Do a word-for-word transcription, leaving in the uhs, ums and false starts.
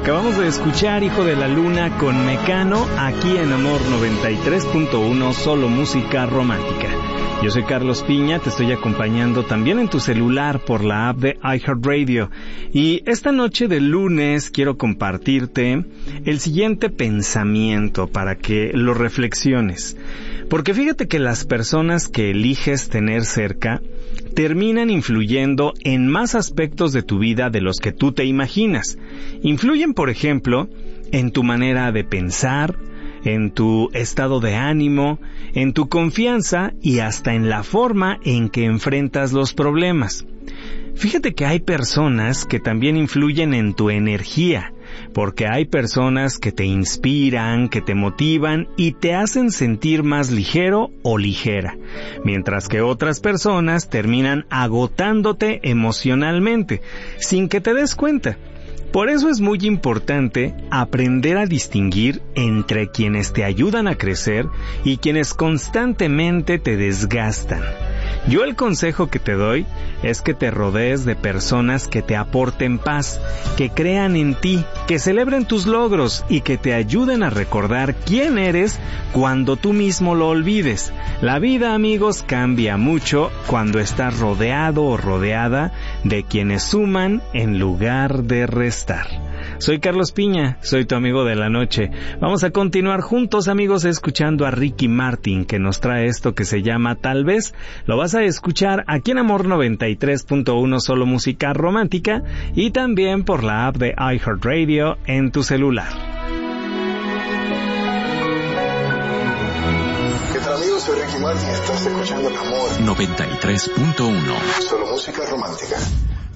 Acabamos de escuchar Hijo de la Luna con Mecano, aquí en Amor noventa y tres punto uno, solo música romántica. Yo soy Carlos Piña, te estoy acompañando también en tu celular por la app de iHeartRadio. Y esta noche de lunes quiero compartirte el siguiente pensamiento para que lo reflexiones. Porque fíjate que las personas que eliges tener cerca terminan influyendo en más aspectos de tu vida de los que tú te imaginas. Influyen, por ejemplo, en tu manera de pensar, en tu estado de ánimo, en tu confianza y hasta en la forma en que enfrentas los problemas. Fíjate que hay personas que también influyen en tu energía, porque hay personas que te inspiran, que te motivan y te hacen sentir más ligero o ligera, mientras que otras personas terminan agotándote emocionalmente, sin que te des cuenta. Por eso es muy importante aprender a distinguir entre quienes te ayudan a crecer y quienes constantemente te desgastan. Yo el consejo que te doy es que te rodees de personas que te aporten paz, que crean en ti, que celebren tus logros y que te ayuden a recordar quién eres cuando tú mismo lo olvides. La vida, amigos, cambia mucho cuando estás rodeado o rodeada de quienes suman en lugar de restar. Soy Carlos Piña, soy tu amigo de la noche. Vamos a continuar juntos, amigos, escuchando a Ricky Martin, que nos trae esto que se llama Tal Vez. Lo vas a escuchar aquí en Amor noventa y tres punto uno, solo música romántica, y también por la app de iHeartRadio en tu celular. ¿Qué tal, amigos? Soy Ricky Martin, estás escuchando Amor noventa y tres punto uno, solo música romántica.